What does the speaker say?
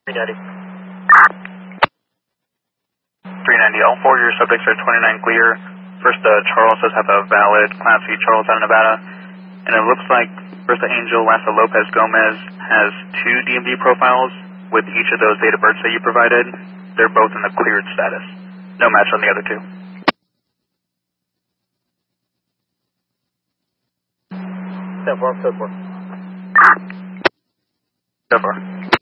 390. 390, all four of your subjects are 29 clear. First, Charles does have a valid Class C Charles out of Nevada. And it looks like First Angel Lassa Lopez Gomez has two DMV profiles with each of those date of births that you provided. They're both in the cleared status. No match on the other two. 10-4, code 4. So far.